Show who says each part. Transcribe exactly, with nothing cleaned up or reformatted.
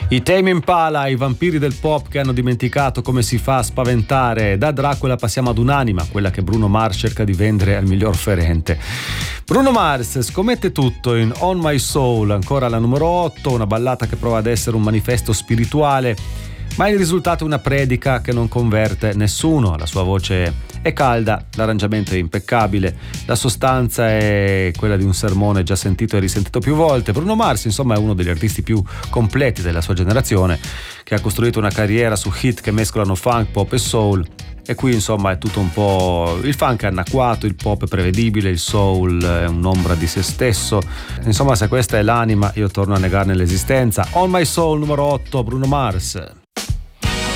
Speaker 1: I Tame Impala, i vampiri del pop che hanno dimenticato come si fa a spaventare. Da Dracula passiamo ad un'anima, quella che Bruno Mars cerca di vendere al miglior ferente. Bruno Mars scommette tutto in On My Soul, ancora la numero otto, una ballata che prova ad essere un manifesto spirituale, ma il risultato è una predica che non converte nessuno. La sua voce è calda, l'arrangiamento è impeccabile, la sostanza è quella di un sermone già sentito e risentito più volte. Bruno Mars, insomma, è uno degli artisti più completi della sua generazione, che ha costruito una carriera su hit che mescolano funk, pop e soul. E qui insomma è tutto un po', il funk è anacquato, il pop è prevedibile, il soul è un'ombra di se stesso. Insomma, se questa è l'anima, io torno a negarne l'esistenza. On My Soul numero otto, Bruno Mars.